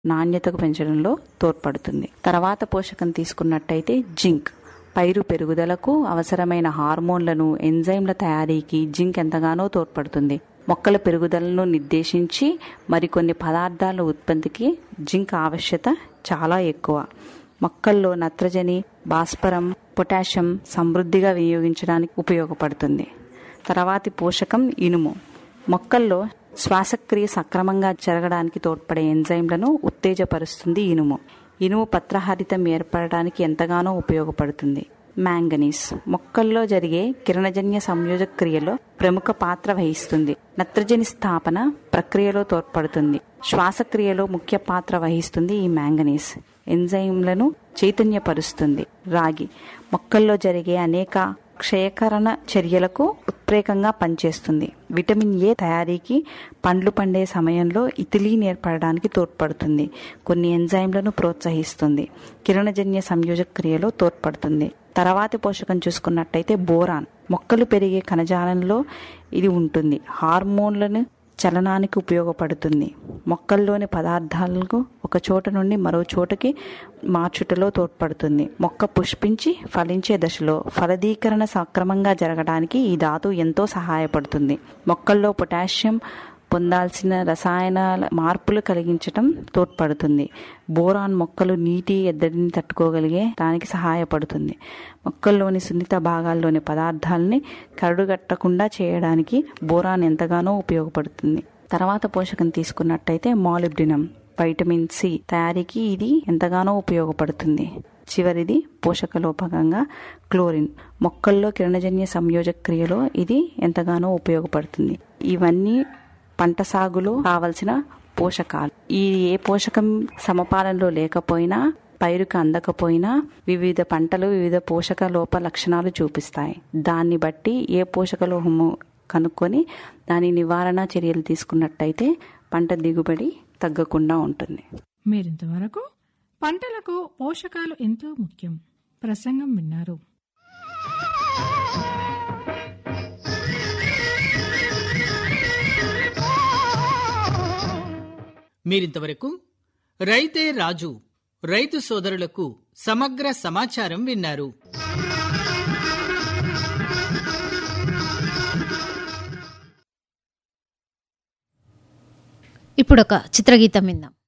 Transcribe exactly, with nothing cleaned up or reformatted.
నాణ్యతకు పెంచడంలో తోడ్పడుతుంది. తర్వాత పోషకం తీసుకున్నట్టయితే జింక్. పైరు పెరుగుదలకు అవసరమైన హార్మోన్లను, ఎంజైమ్ల తయారీకి జింక్ ఎంతగానో తోడ్పడుతుంది. మొక్కల పెరుగుదలను నిర్దేశించి మరికొన్ని పదార్థాల ఉత్పత్తికి జింక్ ఆవశ్యకత చాలా ఎక్కువ. మొక్కల్లో నత్రజని, భాస్వరం, పొటాషియం సమృద్ధిగా వినియోగించడానికి ఉపయోగపడుతుంది. తర్వాతి పోషకం ఇనుము. మొక్కల్లో శ్వాసక్రియ సక్రమంగా జరగడానికి తోడ్పడే ఎంజైమ్లను ఉత్తేజపరుస్తుంది ఇనుము. ఇనుము పత్రహరితం ఏర్పడడానికి ఎంతగానో ఉపయోగపడుతుంది. మ్యాంగనీస్. మొక్కల్లో జరిగే కిరణజన్య సంయోజక క్రియలో ప్రముఖ పాత్ర వహిస్తుంది. నత్రజని స్థాపన ప్రక్రియలో తోడ్పడుతుంది. శ్వాసక్రియలో ముఖ్య పాత్ర వహిస్తుంది ఈ మ్యాంగనీస్. ఎంజైమ్లను చైతన్యపరుస్తుంది. రాగి. మొక్కల్లో జరిగే అనేక క్షయకరణ చర్యలకు ఉత్ప్రేరకంగా పనిచేస్తుంది. విటమిన్ ఏ తయారీకి పండ్లు పండే సమయంలో ఇథిలీన్ ఏర్పడడానికి తోడ్పడుతుంది. కొన్ని ఎంజైమ్లను ప్రోత్సహిస్తుంది. కిరణజన్య సంయోజక క్రియలో తోడ్పడుతుంది. తర్వాతి పోషకం చూసుకున్నట్టయితే బోరాన్. మొక్కలు పెరిగే కణజాలంలో ఇది ఉంటుంది. హార్మోన్లను చలనానికి ఉపయోగపడుతుంది. మొక్కల్లోని పదార్థాలకు ఒక చోట నుండి మరో చోటకి మార్చుటలో తోడ్పడుతుంది. మొక్క పుష్పించి ఫలించే దశలో ఫలదీకరణ సక్రమంగా జరగడానికి ఈ ధాతువు ఎంతో సహాయపడుతుంది. మొక్కల్లో పొటాషియం పొందాల్సిన రసాయనాల మార్పులు కలిగించటం తోడ్పడుతుంది. బోరాన్ మొక్కలు నీటి ఎద్దడిని తట్టుకోగలిగే దానికి సహాయపడుతుంది. మొక్కల్లోని సున్నిత భాగాల్లోని పదార్థాలని కరడుగట్టకుండా చేయడానికి బోరాన్ ఎంతగానో ఉపయోగపడుతుంది. తర్వాత పోషకం తీసుకున్నట్టయితే మాలిబ్డినం. వైటమిన్ సి తయారీకి ఇది ఎంతగానో ఉపయోగపడుతుంది. చివరిది పోషక లోపకంగా క్లోరిన్. మొక్కల్లో కిరణజన్య సంయోజక క్రియలో ఇది ఎంతగానో ఉపయోగపడుతుంది. ఇవన్నీ పంట సాగులో కావలసిన పోషకాలు. ఈ ఏ పోషకం సమపాలనలో లేకపోయినా, పైరుకు అందకపోయినా వివిధ పంటలు వివిధ పోషక లోప లక్షణాలు చూపిస్తాయి. దాన్ని బట్టి ఏ పోషక లోహము కనుక్కొని దాని నివారణ చర్యలు తీసుకున్నట్టయితే పంట దిగుబడి తగ్గకుండా ఉంటుంది. మీరింతవరకు పంటలకు పోషకాలు ఎంతో ముఖ్యం ప్రసంగం విన్నారు. మీరింతవరకు రైతే రాజు రైతు సోదరులకు సమగ్ర సమాచారం విన్నారు. ఇప్పుడొక చిత్రగీతం విందాం.